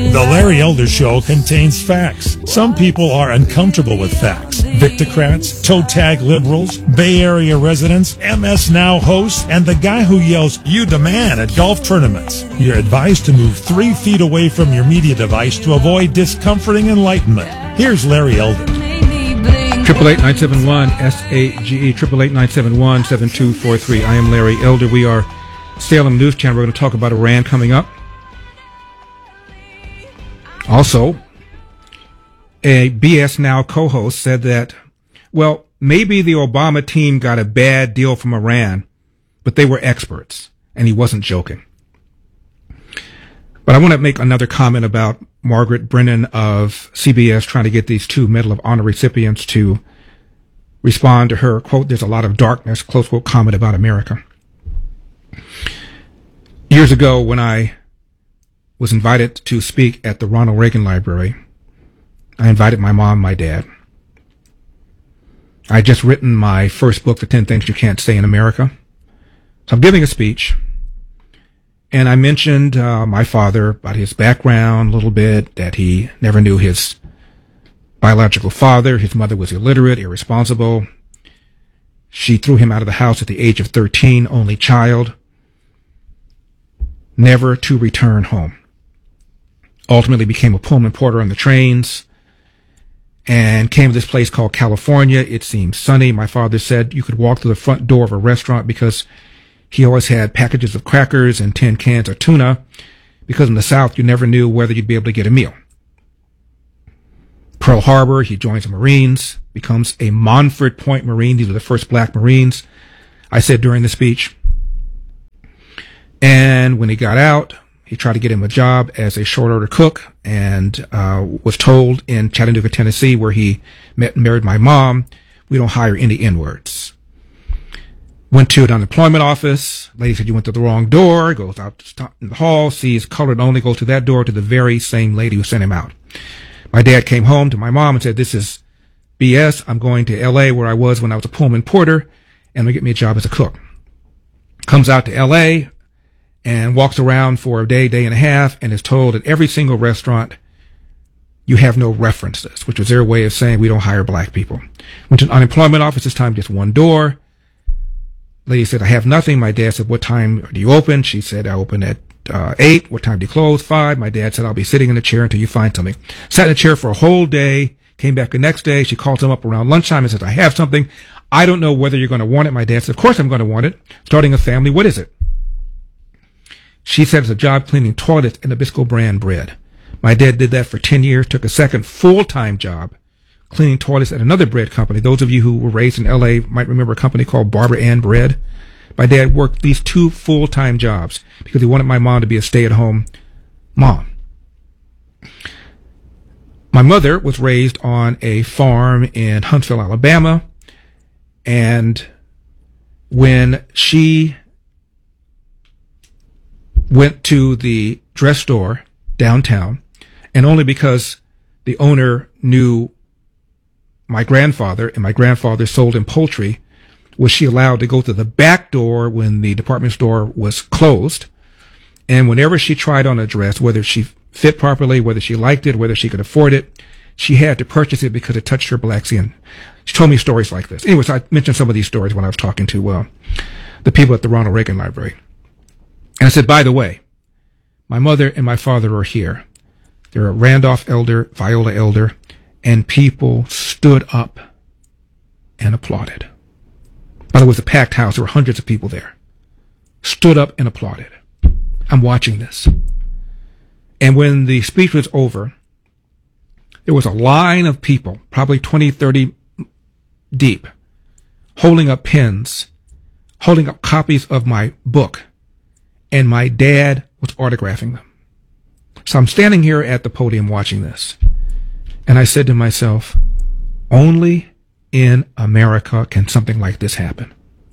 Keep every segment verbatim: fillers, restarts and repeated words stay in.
The Larry Elder Show contains facts. Some people are uncomfortable with facts. Victocrats, toe tag liberals, Bay Area residents, M S Now hosts, and the guy who yells, "You the man" at golf tournaments. You're advised to move three feet away from your media device to avoid discomforting enlightenment. Here's Larry Elder. Triple eight nine seven one S A G E triple eight nine seven one seven two four three. I am Larry Elder. We are Salem News Channel. We're going to talk about Iran coming up. Also, a B S Now co-host said that, well, maybe the Obama team got a bad deal from Iran, but they were experts, and he wasn't joking. But I want to make another comment about Margaret Brennan of C B S trying to get these two Medal of Honor recipients to respond to her, quote, "There's a lot of darkness," close quote, comment about America. Years ago, when I was invited to speak at the Ronald Reagan Library, I invited my mom and my dad. I had just written my first book, The ten Things You Can't Say in America. So I'm giving a speech, and I mentioned uh, my father, about his background a little bit, that he never knew his biological father. His mother was illiterate, irresponsible. She threw him out of the house at the age of thirteen, only child, never to return home. Ultimately became a Pullman porter on the trains and came to this place called California. It seemed sunny. My father said you could walk through the front door of a restaurant because he always had packages of crackers and tin cans of tuna, because in the South you never knew whether you'd be able to get a meal. Pearl Harbor, he joins the Marines, becomes a Montford Point Marine. These were the first black Marines, I said during the speech. And when he got out, he tried to get him a job as a short order cook, and uh, was told in Chattanooga, Tennessee, where he met and married my mom, we don't hire any N-words. Went to an unemployment office. Lady said, you went to the wrong door. Goes out in the hall, sees colored only, goes to that door, to the very same lady who sent him out. My dad came home to my mom and said, this is B S. I'm going to L A, where I was when I was a Pullman porter, and they get me a job as a cook. Comes out to L A and walks around for a day, day and a half, and is told at every single restaurant, you have no references, which was their way of saying we don't hire black people. Went to an unemployment office, this time just one door. Lady said, I have nothing. My dad said, what time do you open? She said, I open at uh, eight. What time do you close? Five. My dad said, I'll be sitting in the chair until you find something. Sat in the chair for a whole day, came back the next day. She called him up around lunchtime and said, I have something. I don't know whether you're going to want it. My dad said, of course I'm going to want it. Starting a family. What is it? She said it's a job cleaning toilets and Nabisco brand bread. My dad did that for ten years, took a second full-time job cleaning toilets at another bread company. Those of you who were raised in L A might remember a company called Barbara Ann Bread. My dad worked these two full-time jobs because he wanted my mom to be a stay-at-home mom. My mother was raised on a farm in Huntsville, Alabama, and when she went to the dress store downtown, and only because the owner knew my grandfather, and my grandfather sold him poultry, was she allowed to go to the back door when the department store was closed. And whenever she tried on a dress, whether she fit properly, whether she liked it, whether she could afford it, she had to purchase it because it touched her black skin. She told me stories like this. Anyways, I mentioned some of these stories when I was talking to uh, the people at the Ronald Reagan Library. And I said, by the way, my mother and my father are here. They're Randolph Elder, Viola Elder, and people stood up and applauded. But it was a packed house. There were hundreds of people there. Stood up and applauded. I'm watching this. And when the speech was over, there was a line of people, probably twenty, thirty deep, holding up pens, holding up copies of my book, and my dad was autographing them. So I'm standing here at the podium watching this, and I said to myself, only in America can something like this happen.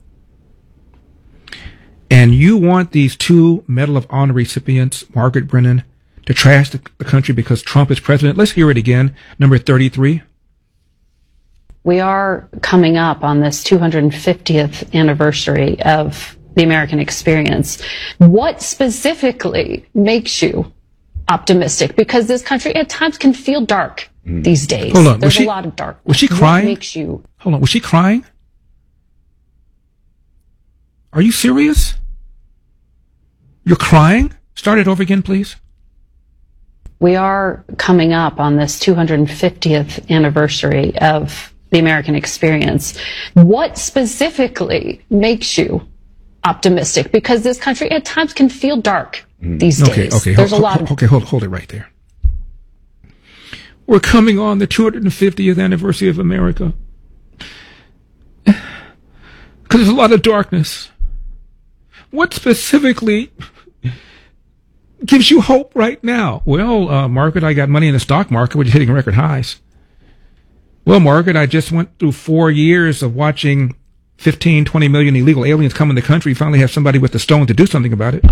And you want these two Medal of Honor recipients, Margaret Brennan, to trash the, the country because Trump is president? Let's hear it again. Number thirty-three. We are coming up on this two hundred fiftieth anniversary of the American experience. What specifically makes you optimistic? Because this country at times can feel dark mm. these days. Hold on. There's she, a lot of darkness. Was she crying? What makes you... Hold on. Was she crying? Are you serious? You're crying? Start it over again, please. We are coming up on this two hundred fiftieth anniversary of the American experience. What specifically makes you optimistic? Because this country at times can feel dark mm. these okay, days. Okay, There's hold, a lot hold, of... Okay, hold, hold it right there. We're coming on the two hundred fiftieth anniversary of America. Because there's a lot of darkness. What specifically gives you hope right now? Well, uh, Margaret, I got money in the stock market, which is hitting record highs. Well, Margaret, I just went through four years of watching fifteen, twenty million illegal aliens come in the country. Finally have somebody with the stone to do something about it.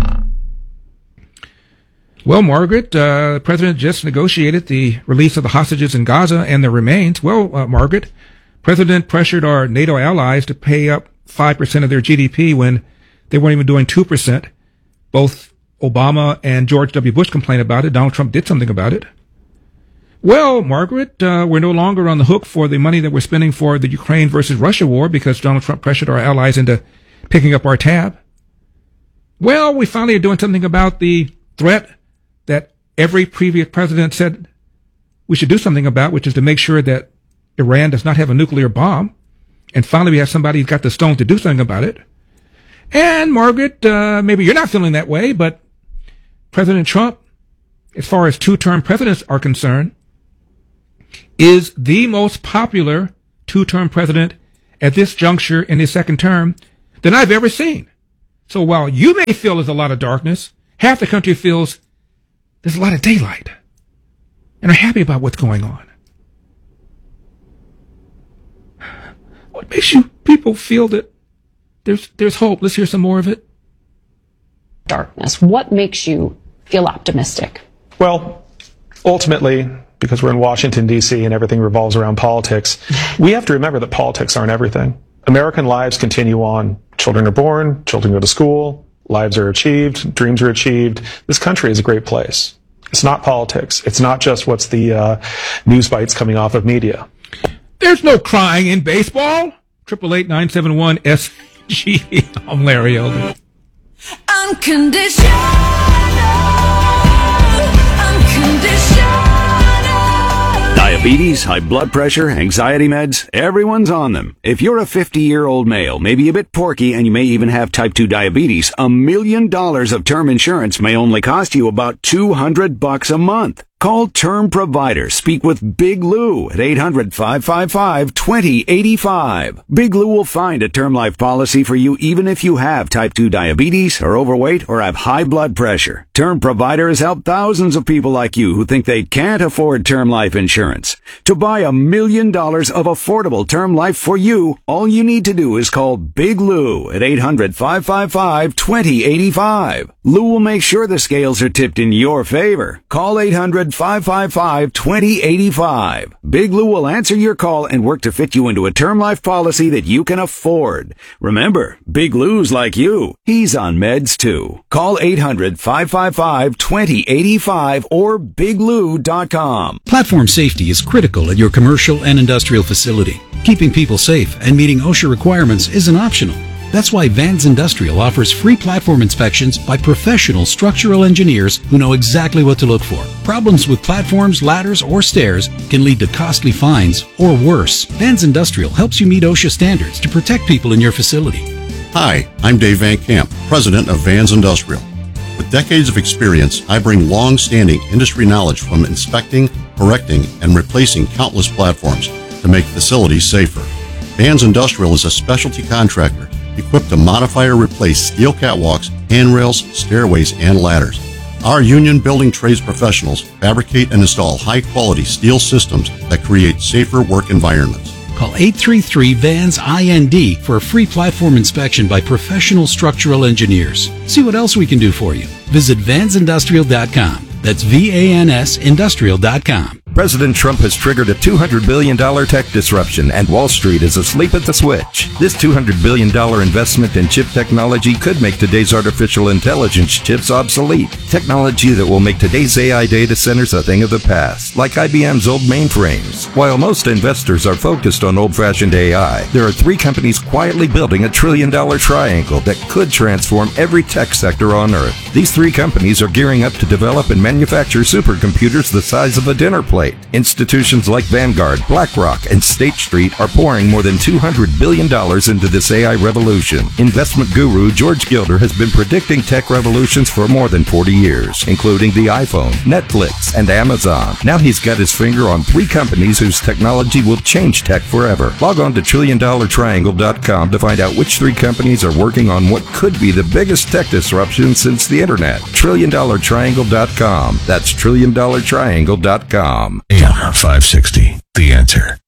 Well, Margaret, uh, the president just negotiated the release of the hostages in Gaza and their remains. Well, uh, Margaret, president pressured our NATO allies to pay up five percent of their G D P when they weren't even doing two percent. Both Obama and George W. Bush complained about it. Donald Trump did something about it. Well, Margaret, uh, we're no longer on the hook for the money that we're spending for the Ukraine versus Russia war because Donald Trump pressured our allies into picking up our tab. Well, we finally are doing something about the threat that every previous president said we should do something about, which is to make sure that Iran does not have a nuclear bomb. And finally, we have somebody who's got the stone to do something about it. And Margaret, uh, maybe you're not feeling that way, but President Trump, as far as two-term presidents are concerned, is the most popular two-term president at this juncture in his second term than I've ever seen. So while you may feel there's a lot of darkness, half the country feels there's a lot of daylight and are happy about what's going on. What makes you people feel that there's there's hope? Let's hear some more of it. Darkness. What makes you feel optimistic? Well, ultimately, because we're in Washington, D C and everything revolves around politics, we have to remember that politics aren't everything. American lives continue on. Children are born, children go to school, lives are achieved, dreams are achieved. This country is a great place. It's not politics. It's not just what's the uh, news bites coming off of media. There's no crying in baseball. Triple eight nine seven one S G. I'm Larry Elder. Unconditional, unconditional. Diabetes, high blood pressure, anxiety meds, everyone's on them. If you're a fifty-year-old male, maybe a bit porky, and you may even have type two diabetes, a million dollars of term insurance may only cost you about two hundred bucks a month. Call Term Provider. Speak with Big Lou at eight hundred, five five five, two zero eight five. Big Lou will find a term life policy for you even if you have type two diabetes, are overweight, or have high blood pressure. Term Provider has helped thousands of people like you who think they can't afford term life insurance. To buy a million dollars of affordable term life for you, all you need to do is call Big Lou at eight hundred, five five five, two zero eight five. Lou will make sure the scales are tipped in your favor. Call eight hundred, five five five, two zero eight five. Big Lou will answer your call and work to fit you into a term life policy that you can afford. Remember, Big Lou's like you. He's on meds too. Call eight hundred, five five five, two zero eight five or big lou dot com. Platform safety is critical at your commercial and industrial facility. Keeping people safe and meeting OSHA requirements isn't optional. That's why Vans Industrial offers free platform inspections by professional structural engineers who know exactly what to look for. Problems with platforms, ladders, or stairs can lead to costly fines or worse. Vans Industrial helps you meet OSHA standards to protect people in your facility. Hi, I'm Dave Van Camp, president of Vans Industrial. With decades of experience, I bring long-standing industry knowledge from inspecting, correcting, and replacing countless platforms to make facilities safer. Vans Industrial is a specialty contractor equipped to modify or replace steel catwalks, handrails, stairways, and ladders. Our union building trades professionals fabricate and install high-quality steel systems that create safer work environments. Call eight three three, V A N S I N D for a free platform inspection by professional structural engineers. See what else we can do for you. Visit vans industrial dot com. That's V A N S industrial dot com. President Trump has triggered a two hundred billion dollars tech disruption, and Wall Street is asleep at the switch. This two hundred billion dollars investment in chip technology could make today's artificial intelligence chips obsolete. Technology that will make today's A I data centers a thing of the past, like I B M's old mainframes. While most investors are focused on old-fashioned A I, there are three companies quietly building a trillion-dollar triangle that could transform every tech sector on Earth. These three companies are gearing up to develop and manufacture supercomputers the size of a dinner plate. Institutions like Vanguard, BlackRock, and State Street are pouring more than two hundred billion dollars into this A I revolution. Investment guru George Gilder has been predicting tech revolutions for more than forty years, including the iPhone, Netflix, and Amazon. Now he's got his finger on three companies whose technology will change tech forever. Log on to trillion dollar triangle dot com to find out which three companies are working on what could be the biggest tech disruption since the internet. trillion dollar triangle dot com. That's trillion dollar triangle dot com. A M five sixty, The Answer.